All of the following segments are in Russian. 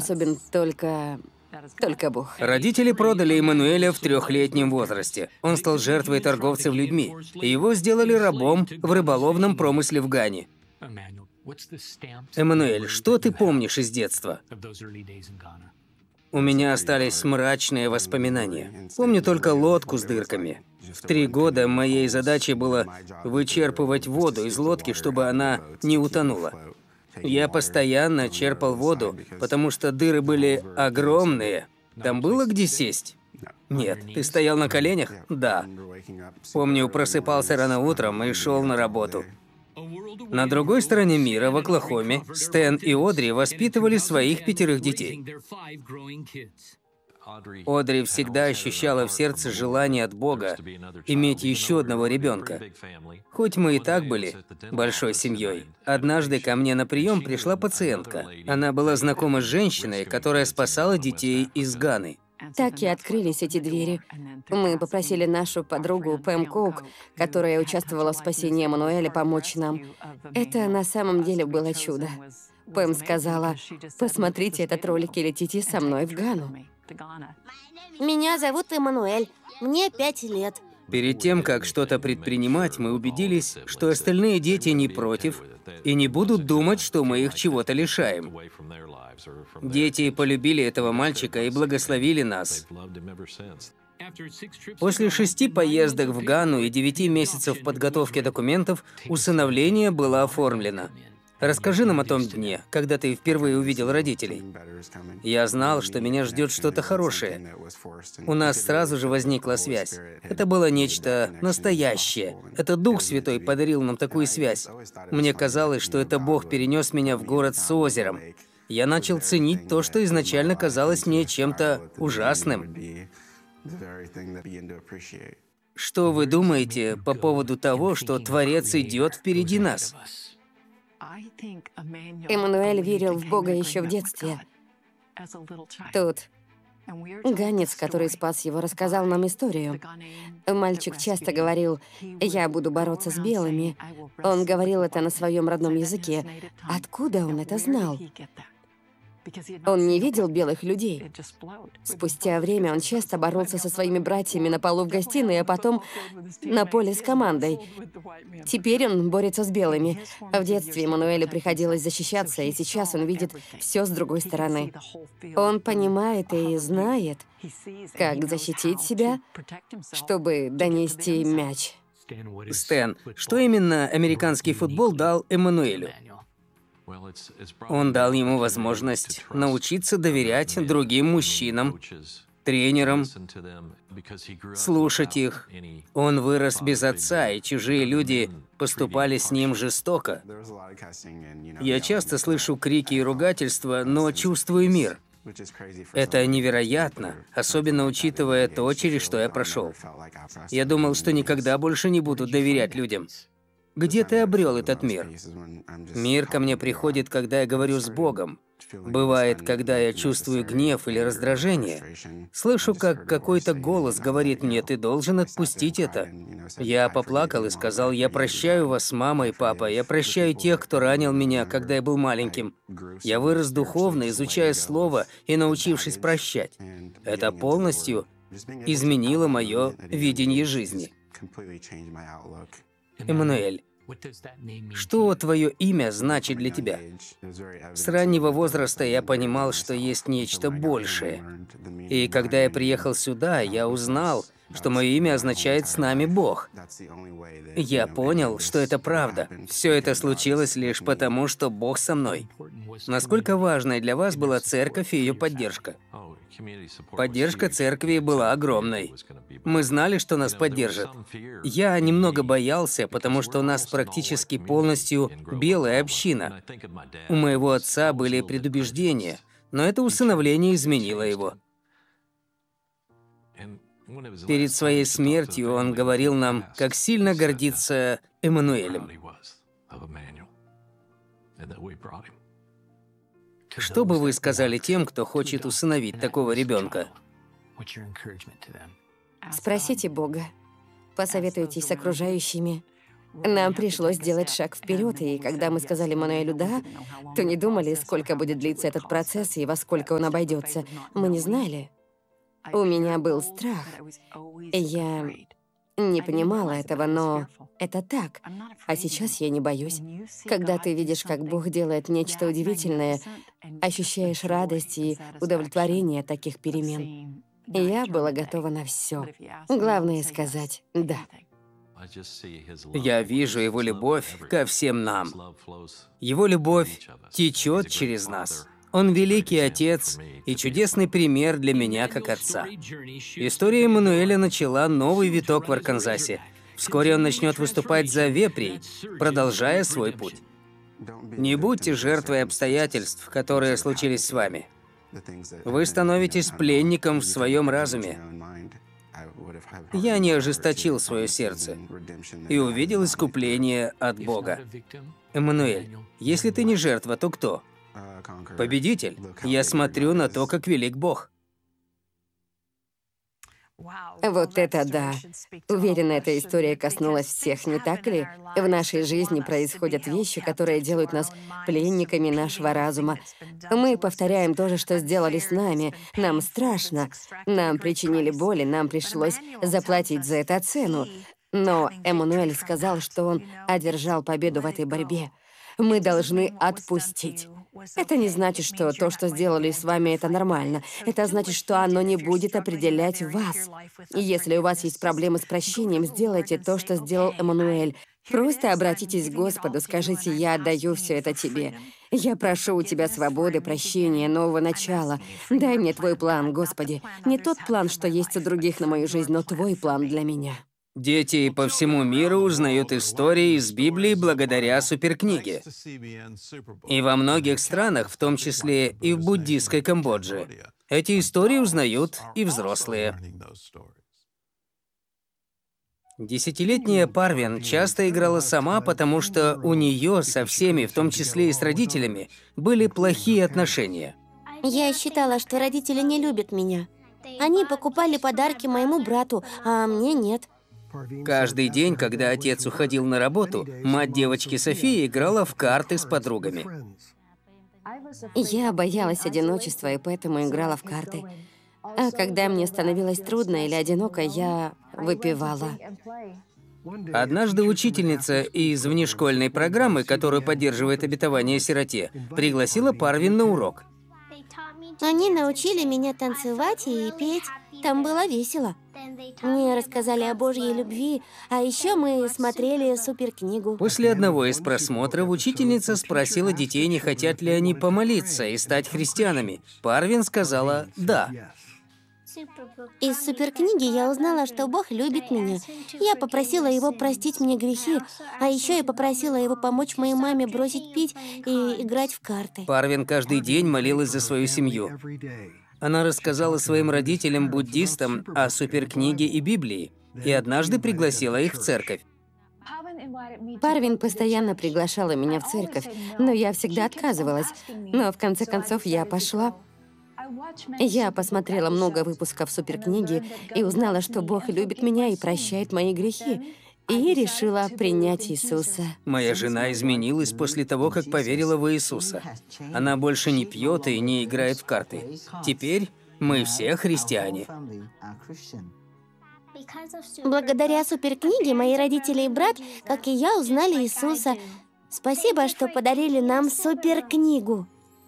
способен только Бог. Родители продали Эммануэля в 3-летнем возрасте. Он стал жертвой торговцев людьми. И его сделали рабом в рыболовном промысле в Гане. Эммануэль, что ты помнишь из детства? У меня остались мрачные воспоминания. Помню только лодку с дырками. В 3 года моей задачей было вычерпывать воду из лодки, чтобы она не утонула. Я постоянно черпал воду, потому что дыры были огромные. Там было где сесть? Нет. Ты стоял на коленях? Да. Помню, просыпался рано утром и шел на работу. На другой стороне мира, в Оклахоме, Стэн и Одри воспитывали своих 5 детей. Одри всегда ощущала в сердце желание от Бога иметь еще одного ребенка. Хоть мы и так были большой семьей. Однажды ко мне на прием пришла пациентка. Она была знакома с женщиной, которая спасала детей из Ганы. Так и открылись эти двери. Мы попросили нашу подругу Пэм Коук, которая участвовала в спасении Эммануэля, помочь нам. Это на самом деле было чудо. Пэм сказала: «Посмотрите этот ролик и летите со мной в Гану». Меня зовут Эммануэль. Мне 5 лет. Перед тем, как что-то предпринимать, мы убедились, что остальные дети не против и не будут думать, что мы их чего-то лишаем. Дети полюбили этого мальчика и благословили нас. После 6 поездок в Гану и 9 месяцев подготовки документов усыновление было оформлено. Расскажи нам о том дне, когда ты впервые увидел родителей. Я знал, что меня ждет что-то хорошее. У нас сразу же возникла связь. Это было нечто настоящее. Это Дух Святой подарил нам такую связь. Мне казалось, что это Бог перенес меня в город с озером. Я начал ценить то, что изначально казалось мне чем-то ужасным. Что вы думаете по поводу того, что Творец идет впереди нас? Эммануэль верил в Бога еще в детстве. Тут ганец, который спас его, рассказал нам историю. Мальчик часто говорил: «Я буду бороться с белыми». Он говорил это на своем родном языке. Откуда он это знал? Он не видел белых людей. Спустя время он часто боролся со своими братьями на полу в гостиной, а потом на поле с командой. Теперь он борется с белыми. В детстве Эммануэлю приходилось защищаться, и сейчас он видит все с другой стороны. Он понимает и знает, как защитить себя, чтобы донести мяч. Стэн, что именно американский футбол дал Эммануэлю? Он дал ему возможность научиться доверять другим мужчинам, тренерам, слушать их. Он вырос без отца, и чужие люди поступали с ним жестоко. Я часто слышу крики и ругательства, но чувствую мир. Это невероятно, особенно учитывая то, через что я прошел. Я думал, что никогда больше не буду доверять людям. Где ты обрел этот мир? Мир ко мне приходит, когда я говорю с Богом. Бывает, когда я чувствую гнев или раздражение. Слышу, как какой-то голос говорит мне: «Ты должен отпустить это». Я поплакал и сказал: «Я прощаю вас, мама и папа. Я прощаю тех, кто ранил меня, когда я был маленьким. Я вырос духовно, изучая Слово и научившись прощать. Это полностью изменило мое видение жизни». Эммануэль, что твое имя значит для тебя? С раннего возраста я понимал, что есть нечто большее. И когда я приехал сюда, я узнал, что мое имя означает «с нами Бог». Я понял, что это правда. Все это случилось лишь потому, что Бог со мной. Насколько важной для вас была церковь и ее поддержка? Поддержка церкви была огромной. Мы знали, что нас поддержат. Я немного боялся, потому что у нас практически полностью белая община. У моего отца были предубеждения, но это усыновление изменило его. Перед своей смертью он говорил нам, как сильно гордится Эммануэлем. Что бы вы сказали тем, кто хочет усыновить такого ребенка? Спросите Бога, посоветуйтесь с окружающими, Нам пришлось сделать шаг вперед, и когда мы сказали Мануэлю «да», то не думали, сколько будет длиться этот процесс и во сколько он обойдется. Мы не знали. У меня был страх. Я не понимала этого, но это так. А сейчас я не боюсь. Когда ты видишь, как Бог делает нечто удивительное, ощущаешь радость и удовлетворение от таких перемен. И я была готова на все. Главное сказать «да». Я вижу Его любовь ко всем нам. Его любовь течет через нас. Он великий Отец и чудесный пример для меня как отца. История Эммануэля начала новый виток в Арканзасе. Вскоре он начнет выступать за вепрей, продолжая свой путь. Не будьте жертвой обстоятельств, которые случились с вами. Вы становитесь пленником в своем разуме. Я не ожесточил свое сердце и увидел искупление от Бога. Эммануэль, если ты не жертва, то кто? Победитель. Я смотрю на то, как велик Бог. Вот это да. Уверена, эта история коснулась всех, не так ли? В нашей жизни происходят вещи, которые делают нас пленниками нашего разума. Мы повторяем то же, что сделали с нами. Нам страшно. Нам причинили боль, и нам пришлось заплатить за это цену. Но Эммануэль сказал, что он одержал победу в этой борьбе. Мы должны отпустить. Это не значит, что то, что сделали с вами, это нормально. Это значит, что оно не будет определять вас. И если у вас есть проблемы с прощением, сделайте то, что сделал Эммануэль. Просто обратитесь к Господу, скажите: «Я отдаю все это тебе. Я прошу у тебя свободы, прощения, нового начала. Дай мне твой план, Господи. Не тот план, что есть у других на мою жизнь, но твой план для меня». Дети по всему миру узнают истории из Библии благодаря суперкниге. И во многих странах, в том числе и в буддийской Камбодже, эти истории узнают и взрослые. Десятилетняя Парвин часто играла сама, потому что у нее со всеми, в том числе и с родителями, были плохие отношения. Я считала, что родители не любят меня. Они покупали подарки моему брату, а мне нет. Каждый день, когда отец уходил на работу, мать девочки Софии играла в карты с подругами. Я боялась одиночества и поэтому играла в карты. А когда мне становилось трудно или одиноко, я выпивала. Однажды учительница из внешкольной программы, которую поддерживает обетование сироте, пригласила Парвин на урок. Они научили меня танцевать и петь. Там было весело. Мне рассказали о Божьей любви, а еще мы смотрели суперкнигу. После одного из просмотров учительница спросила детей, не хотят ли они помолиться и стать христианами. Парвин сказала «да». Из суперкниги я узнала, что Бог любит меня. Я попросила Его простить мне грехи, а еще я попросила Его помочь моей маме бросить пить и играть в карты. Парвин каждый день молилась за свою семью. Она рассказала своим родителям-буддистам о суперкниге и Библии, и однажды пригласила их в церковь. Парвин постоянно приглашала меня в церковь, но я всегда отказывалась. Но в конце концов я пошла. Я посмотрела много выпусков суперкниги и узнала, что Бог любит меня и прощает мои грехи. И решила принять Иисуса. Моя жена изменилась после того, как поверила в Иисуса. Она больше не пьет и не играет в карты. Теперь мы все христиане. Благодаря суперкниге мои родители и брат, как и я, узнали Иисуса. Спасибо, что подарили нам суперкнигу.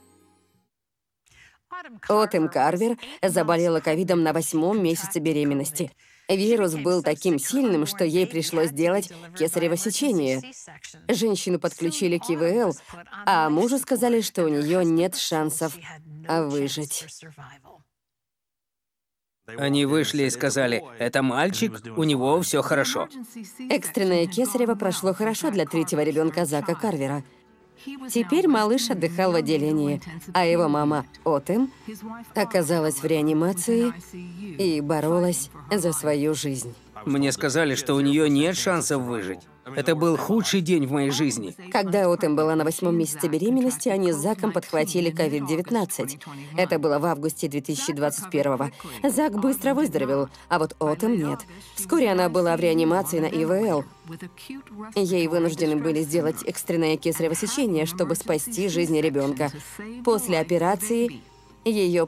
Отем Карвер заболела ковидом на 8-м месяце беременности. Вирус был таким сильным, что ей пришлось делать кесарево сечение. Женщину подключили к ИВЛ, а мужу сказали, что у нее нет шансов выжить. Они вышли и сказали: «Это мальчик, у него все хорошо». Экстренное кесарево прошло хорошо для 3-го ребенка Зака Карвера. Теперь малыш отдыхал в отделении, а его мама Отем оказалась в реанимации и боролась за свою жизнь. Мне сказали, что у нее нет шансов выжить. Это был худший день в моей жизни. Когда Отем была на 8-м месяце беременности, они с Заком подхватили COVID-19. Это было в августе 2021-го. Зак быстро выздоровел, а вот Отем нет. Вскоре она была в реанимации на ИВЛ. Ей вынуждены были сделать экстренное кесарево сечение, чтобы спасти жизнь ребенка. После операции ее